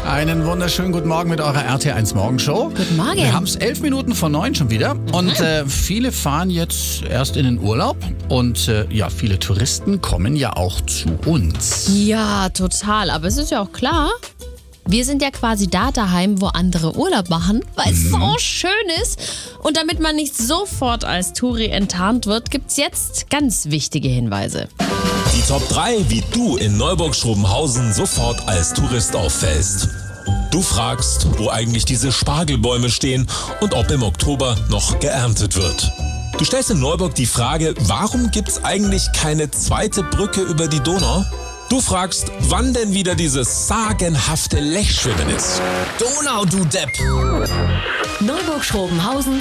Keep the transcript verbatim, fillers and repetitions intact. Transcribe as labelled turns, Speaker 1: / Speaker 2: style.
Speaker 1: Einen wunderschönen guten Morgen mit eurer R T eins Morgenshow.
Speaker 2: Guten Morgen.
Speaker 1: Wir haben es elf Minuten vor neun schon wieder. Und äh, viele fahren jetzt erst in den Urlaub. Und äh, ja, viele Touristen kommen ja auch zu uns.
Speaker 2: Ja, total. Aber es ist ja auch klar, wir sind ja quasi da daheim, wo andere Urlaub machen, weil es so schön ist. Und damit man nicht sofort als Touri enttarnt wird, gibt's jetzt ganz wichtige Hinweise.
Speaker 3: Die Top drei, wie du in Neuburg-Schrobenhausen sofort als Tourist auffällst. Du fragst, wo eigentlich diese Spargelbäume stehen und ob im Oktober noch geerntet wird. Du stellst in Neuburg die Frage, warum gibt's eigentlich keine zweite Brücke über die Donau? Du fragst, wann denn wieder dieses sagenhafte Lechschwimmen ist.
Speaker 4: Donau, du Depp!
Speaker 5: Neuburg-Schrobenhausen